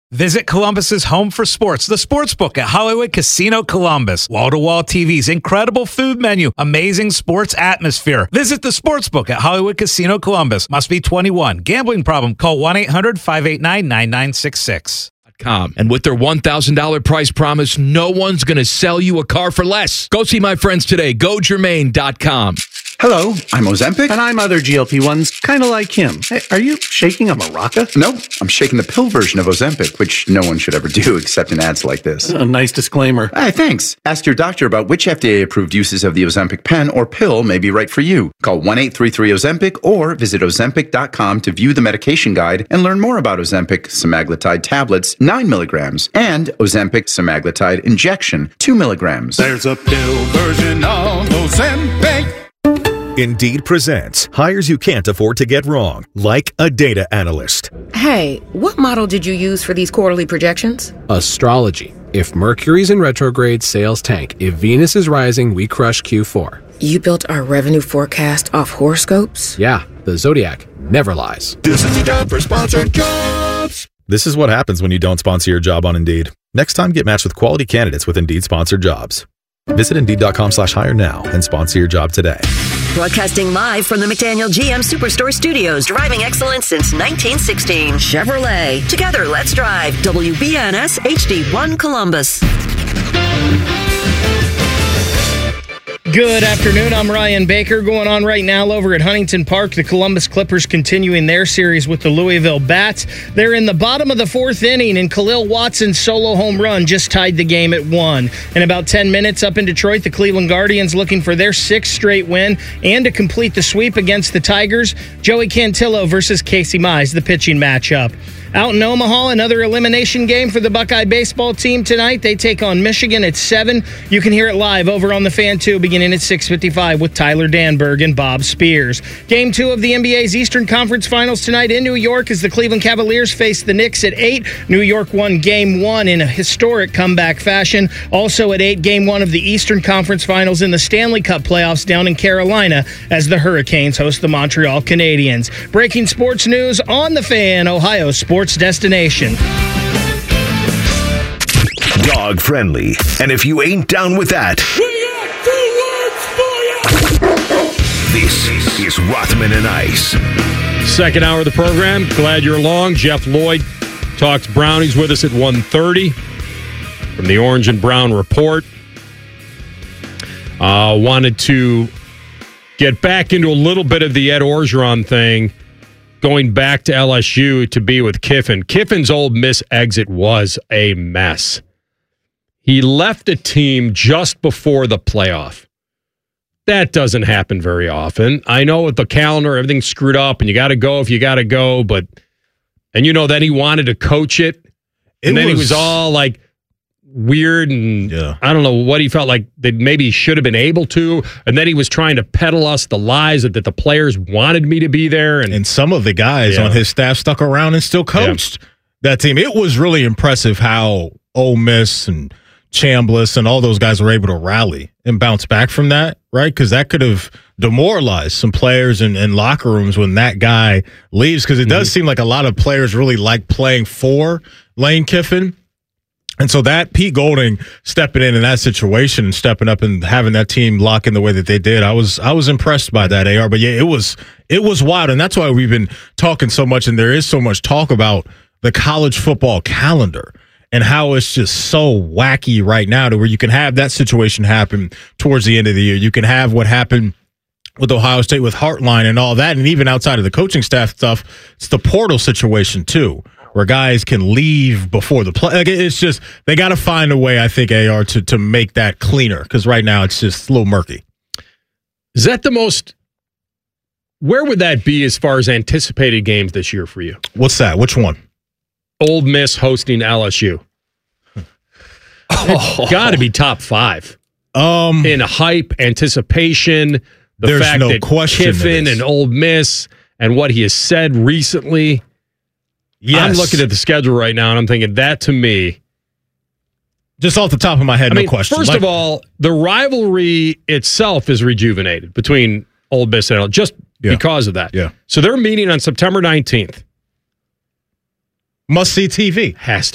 Visit Columbus's home for sports, the Sportsbook at Hollywood Casino Columbus. Wall-to-wall TVs, incredible food menu, amazing sports atmosphere. Visit the Sportsbook at Hollywood Casino Columbus. Must be 21. Gambling problem? Call 1-800-589-9966. And with their $1,000 price promise, no one's going to sell you a car for less. Go see my friends today. GoGermain.com. Hello, I'm Ozempic. And I'm other GLP-1s, kind of like him. Hey, are you shaking a maraca? Nope, I'm shaking the pill version of Ozempic, which no one should ever do except in ads like this. A nice disclaimer. Hey, thanks. Ask your doctor about which FDA-approved uses of the Ozempic pen or pill may be right for you. Call 1-833-OZEMPIC or visit Ozempic.com to view the medication guide and learn more about Ozempic semaglutide tablets, 9 milligrams, and Ozempic semaglutide injection, 2 milligrams. There's a pill version of Ozempic. Indeed presents hires you can't afford to get wrong, like a data analyst. Hey, what model did you use for these quarterly projections? Astrology. If Mercury's in retrograde, sales tank. If Venus is rising, we crush Q4. You built our revenue forecast off horoscopes? Yeah, the Zodiac never lies. This is the job for sponsored jobs. This is what happens when you don't sponsor your job on Indeed. Next time, get matched with quality candidates with Indeed sponsored jobs. Visit Indeed.com/hire now and sponsor your job today. Broadcasting live from the McDaniel GM Superstore Studios, driving excellence since 1916. Chevrolet. Together, let's drive. WBNS HD1 Columbus. Good afternoon. I'm Ryan Baker. Going on right now over at Huntington Park. The Columbus Clippers continuing their series with the Louisville Bats. They're in the bottom of the fourth inning, and Khalil Watson's solo home run just tied the game at 1. In about 10 minutes up in Detroit, the Cleveland Guardians looking for their 6th straight win and to complete the sweep against the Tigers. Joey Cantillo versus Casey Mize, the pitching matchup. Out in Omaha, another elimination game for the Buckeye baseball team tonight. They take on Michigan at 7. You can hear it live over on the Fan 2 beginning at 6:55 with Tyler Danberg and Bob Spears. Game 2 of the NBA's Eastern Conference Finals tonight in New York as the Cleveland Cavaliers face the Knicks at 8. New York won Game 1 in a historic comeback fashion. Also at 8, Game 1 of the Eastern Conference Finals in the Stanley Cup playoffs down in Carolina as the Hurricanes host the Montreal Canadiens. Breaking sports news on the Fan, Ohio sports destination. Dog friendly. And if you ain't down with that, we got 2 words for you. This is Rothman and Ice. Second hour of the program. Glad you're along. Jeff Lloyd talks Brownies with us at 1:30 from the Orange and Brown Report. Wanted to get back into a little bit of the Ed Orgeron thing, going back to LSU to be with Kiffin. Kiffin's Ole Miss exit was a mess. He left a team just before the playoff. That doesn't happen very often. I know with the calendar, everything's screwed up, and you got to go if you got to go. And you know, then he wanted to coach it, and then he was all like weird, and I don't know what he felt like that maybe he should have been able to. And then he was trying to peddle us the lies that the players wanted me to be there. And some of the guys on his staff stuck around and still coached that team. It was really impressive how Ole Miss and Chambliss and all those guys were able to rally and bounce back from that, right? Because that could have demoralized some players in locker rooms when that guy leaves. Because it does seem like a lot of players really like playing for Lane Kiffin. And so that Pete Golding stepping in that situation and stepping up and having that team lock in the way that they did, I was impressed by that, AR. But yeah, it was wild, and that's why we've been talking so much, and there is so much talk about the college football calendar and how it's just so wacky right now to where you can have that situation happen towards the end of the year. You can have what happened with Ohio State with Hartline and all that, and even outside of the coaching staff stuff, it's the portal situation too, where guys can leave before the play. Like, it's just, they got to find a way, I think, AR, to make that cleaner, because right now it's just a little murky. Is that the most, where would that be as far as anticipated games this year for you? What's that? Which one? Ole Miss hosting LSU. It's got to be top 5. In hype, anticipation, the fact that Kiffin and Ole Miss and what he has said recently. Yes. I'm looking at the schedule right now, and I'm thinking that, to me, just off the top of my head, no question. First of all, the rivalry itself is rejuvenated between Ole Miss and LSU, just because of that. Yeah. So they're meeting on September 19th. Must-see TV. Has to